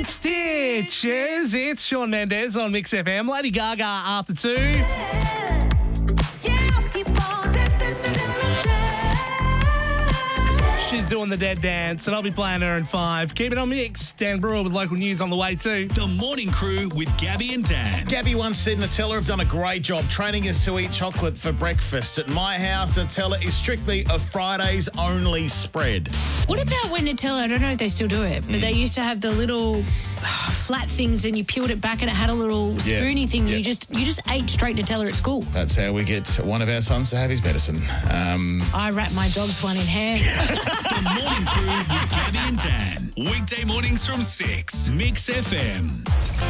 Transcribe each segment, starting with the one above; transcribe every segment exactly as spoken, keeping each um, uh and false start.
Stitches. It's Shawn Mendes on Mix F M. Lady Gaga after two. She's doing the dead dance, and I'll be playing her in five. Keep it on Mix. Dan Brewer with local news on the way too. The Morning Crew with Gabby and Dan. Gabby once said Nutella have done a great job training us to eat chocolate for breakfast. At my house, Nutella is strictly a Fridays only spread. What about when Nutella, I don't know if they still do it, but mm. they used to have the little uh, flat things and you peeled it back and it had a little Yeah. spoony thing. Yeah. You just you just ate straight Nutella at school. That's how we get one of our sons to have his medicine. Um, I wrap my dog's one in hair. The Morning Crew with Gabby and Dan. Weekday mornings from six. Mix F M.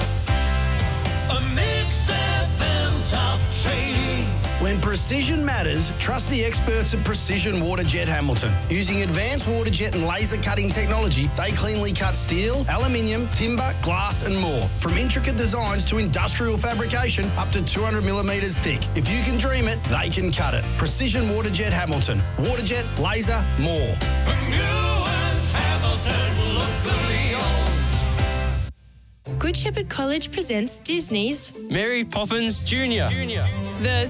A Mix F M top training. When precision matters, trust the experts at Precision Waterjet Hamilton. Using advanced waterjet and laser cutting technology, they cleanly cut steel, aluminium, timber, glass and more. From intricate designs to industrial fabrication up to two hundred millimetres thick. If you can dream it, they can cut it. Precision Waterjet Hamilton. Waterjet, laser, more. Newlands Hamilton, locally owned. Good Shepherd College presents Disney's Mary Poppins Junior The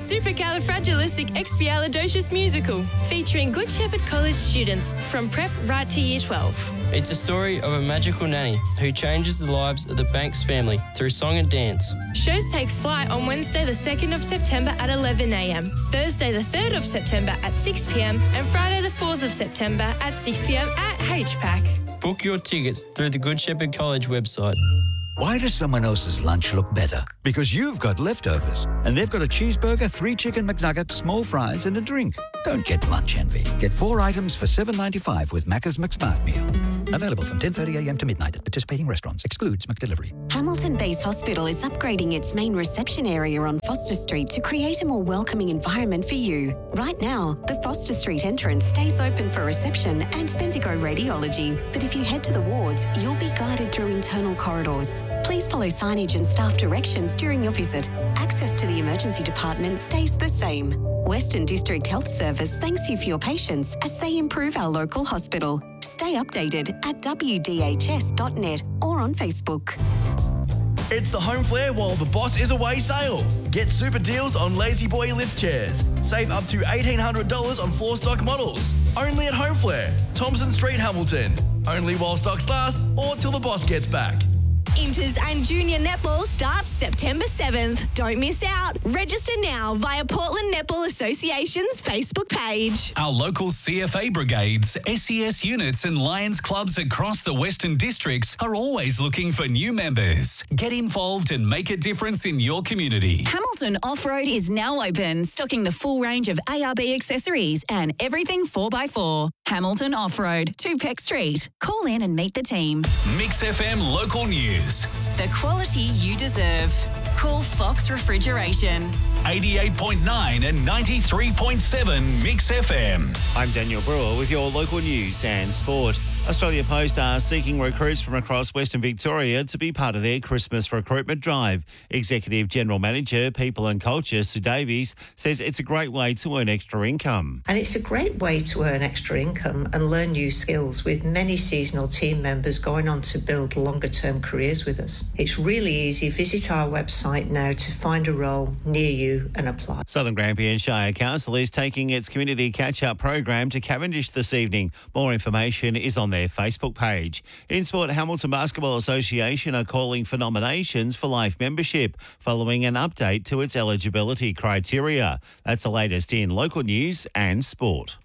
Supercalifragilisticexpialidocious musical, featuring Good Shepherd College students from prep right to year twelve. It's a story of a magical nanny who changes the lives of the Banks family through song and dance. Shows take flight on Wednesday the second of September at eleven a.m, Thursday the third of September at six p.m, and Friday the fourth of September at six p.m. at H PAC. Book your tickets through the Good Shepherd College website. Why does someone else's lunch look better? Because you've got leftovers. And they've got a cheeseburger, three chicken McNuggets, small fries, and a drink. Don't get lunch envy. Get four items for seven dollars and ninety-five cents with Macca's McSmart Meal. Available from ten thirty a.m. to midnight at participating restaurants. Excludes McDelivery. Hamilton Base Hospital is upgrading its main reception area on Foster Street to create a more welcoming environment for you. Right now, the Foster Street entrance stays open for reception and Bendigo radiology. But if you head to the wards, you'll be guided through internal corridors. Please follow signage and staff directions during your visit. Access to the emergency department stays the same. Western District Health Service thanks you for your patience as they improve our local hospital. Stay updated at w d h s dot net or on Facebook. It's the Home Flair while the boss is away sale. Get super deals on Lazy Boy lift chairs. Save up to eighteen hundred dollars on floor stock models. Only at Home Flair, Thompson Street, Hamilton. Only while stocks last or till the boss gets back. Inters and Junior Netball starts September seventh. Don't miss out. Register now via Portland Netball Association's Facebook page. Our local C F A brigades, S E S units and Lions clubs across the Western Districts are always looking for new members. Get involved and make a difference in your community. Hamilton Off-Road is now open, stocking the full range of A R B accessories and everything four by four. Hamilton Off-Road, two Peck Street. Call in and meet the team. Mix F M local news. The quality you deserve. Call Fox Refrigeration. eighty-eight point nine and ninety-three point seven Mix F M. I'm Daniel Brewer with your local news and sport. Australia Post are seeking recruits from across Western Victoria to be part of their Christmas recruitment drive. Executive General Manager, People and Culture, Sue Davies, says it's a great way to earn extra income. And it's a great way to earn extra income and learn new skills, with many seasonal team members going on to build longer-term careers with us. It's really easy. Visit our website now to find a role near you and apply. Southern Grampian Shire Council is taking its community catch-up program to Cavendish this evening. More information is on their Facebook page. In sport, Hamilton Basketball Association are calling for nominations for life membership following an update to its eligibility criteria. That's the latest in local news and sport.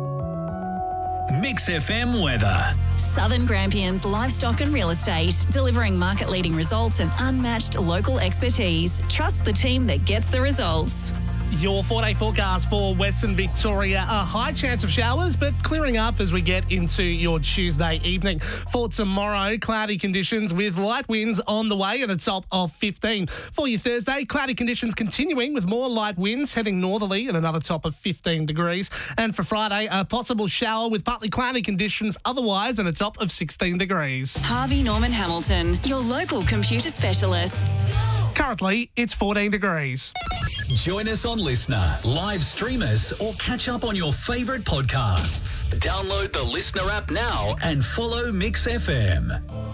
Mix F M weather. Southern Grampians Livestock and Real Estate, delivering market-leading results and unmatched local expertise. Trust the team that gets the results. Your four-day forecast for Western Victoria. A high chance of showers, but clearing up as we get into your Tuesday evening. For tomorrow, cloudy conditions with light winds on the way and a top of fifteen. For your Thursday, cloudy conditions continuing with more light winds heading northerly and another top of fifteen degrees. And for Friday, a possible shower with partly cloudy conditions otherwise and a top of sixteen degrees. Harvey Norman Hamilton, your local computer specialists. Currently, it's fourteen degrees. Join us on Listener, live stream us, or catch up on your favourite podcasts. Download the Listener app now and follow Mix F M.